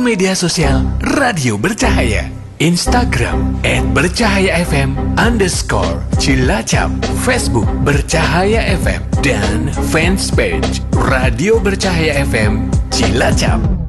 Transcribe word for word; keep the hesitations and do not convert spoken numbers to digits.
media sosial Radio Bercahaya. Instagram at bercahaya fm underscore Cilacap, Facebook Bercahaya F M, dan fanspage Radio Bercahaya F M Cilacap.